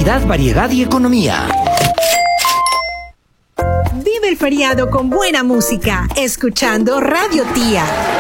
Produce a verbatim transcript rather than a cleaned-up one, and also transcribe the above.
calidad, variedad y economía. Vive el feriado con buena música, escuchando Radio Tía.